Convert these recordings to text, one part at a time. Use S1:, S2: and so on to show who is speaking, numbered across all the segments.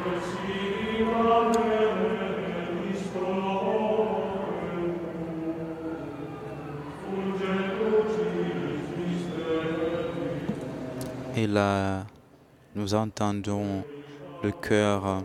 S1: Et là, nous entendons le chœur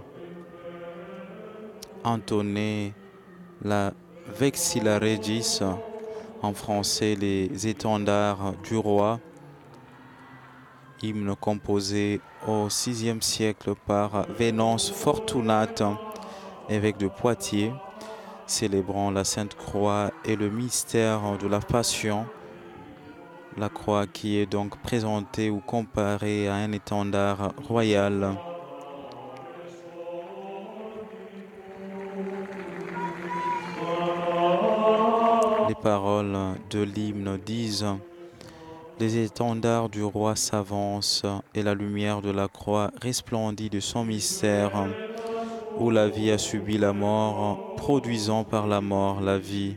S1: entonner la Vexilla Regis, en français les étendards du roi, hymne composé au VIe siècle par Venance Fortunate, évêque de Poitiers, célébrant la Sainte Croix et le mystère de la Passion. La croix qui est donc présentée ou comparée à un étendard royal. Les paroles de l'hymne disent: les étendards du roi s'avancent et la lumière de la croix resplendit de son mystère, où la vie a subi la mort, produisant par la mort la vie.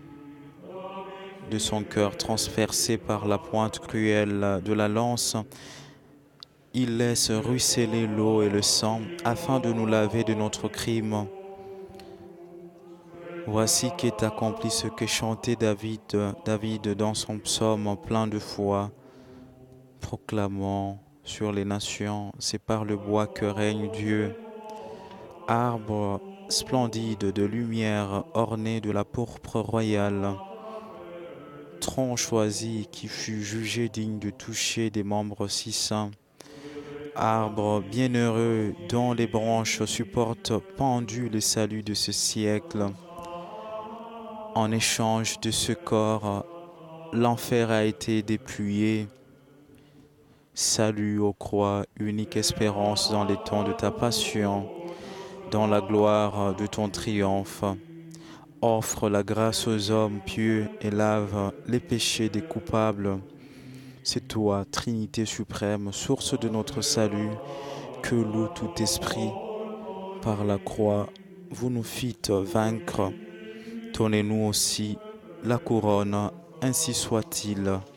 S1: De son cœur transpercé par la pointe cruelle de la lance, il laisse ruisseler l'eau et le sang afin de nous laver de notre crime. Voici qu'est accompli ce que chantait David dans son psaume plein de foi, proclamant sur les nations, c'est par le bois que règne Dieu. Arbre splendide de lumière orné de la pourpre royale, tronc choisi qui fut jugé digne de toucher des membres si saints. Arbre bienheureux dont les branches supportent pendus le salut de ce siècle. En échange de ce corps, l'enfer a été dépouillé. Salut aux croix, unique espérance dans les temps de ta passion, dans la gloire de ton triomphe. Offre la grâce aux hommes pieux et lave les péchés des coupables. C'est toi, Trinité suprême, source de notre salut, que loue tout esprit. Par la croix, vous nous fîtes vaincre. Donnez-nous aussi la couronne, ainsi soit-il.